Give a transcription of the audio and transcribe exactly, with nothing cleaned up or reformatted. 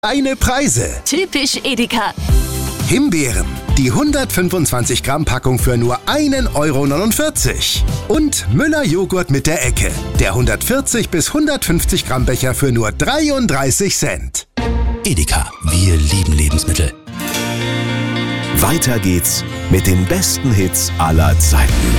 Eine Preise. Typisch Edeka. Himbeeren. Die hundertfünfundzwanzig Gramm Packung für nur ein Euro neunundvierzig. Und Müller Joghurt mit der Ecke. Der hundertvierzig bis hundertfünfzig Gramm Becher für nur dreiunddreißig Cent. Edeka, wir lieben Lebensmittel. Weiter geht's mit den besten Hits aller Zeiten.